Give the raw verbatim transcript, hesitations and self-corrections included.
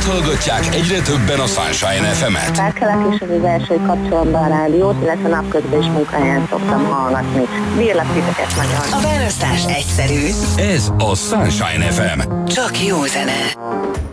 hallgatják egyre többen a Sunshine ef emet. Felkelek, és ez az első, hogy kapcsolom be a rádiót, illetve napközben is munkáján szoktam hallgatni. Bírlak titeket nagyon. A választás egyszerű. Ez a Sunshine ef em. Csak jó zene.